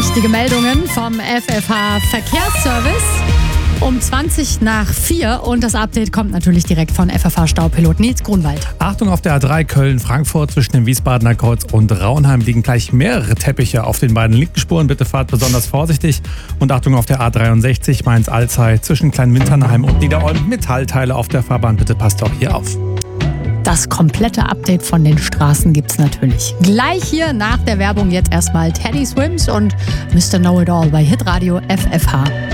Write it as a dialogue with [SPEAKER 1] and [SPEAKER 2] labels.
[SPEAKER 1] Wichtige Meldungen vom FFH Verkehrsservice um 4:20 und das Update kommt natürlich direkt von FFH-Staupilot Nils Grunwald.
[SPEAKER 2] Achtung, auf der A3 Köln-Frankfurt zwischen dem Wiesbadener Kreuz und Raunheim liegen gleich mehrere Teppiche auf den beiden linken Spuren. Bitte fahrt besonders vorsichtig. Und Achtung auf der A63 Mainz-Alzey zwischen Kleinwinternheim und Niederolm. Metallteile auf der Fahrbahn. Bitte passt auch hier auf.
[SPEAKER 1] Das komplette Update von den Straßen gibt's natürlich gleich hier nach der Werbung. Jetzt erstmal Teddy Swims und Mr. Know-It-All bei Hitradio FFH.